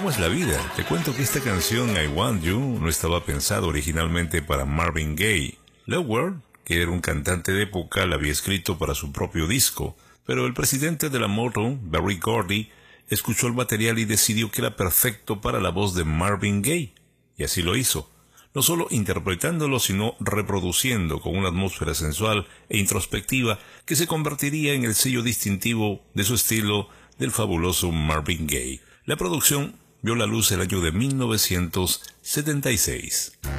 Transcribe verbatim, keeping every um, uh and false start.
cómo es la vida. Te cuento que esta canción I Want You no estaba pensada originalmente para Marvin Gaye. Lower, que era un cantante de época, la había escrito para su propio disco, pero el presidente de la Motown, Berry Gordy, escuchó el material y decidió que era perfecto para la voz de Marvin Gaye, y así lo hizo, no solo interpretándolo, sino reproduciendo con una atmósfera sensual e introspectiva que se convertiría en el sello distintivo de su estilo del fabuloso Marvin Gaye. La producción vio la luz el año de mil novecientos setenta y seis.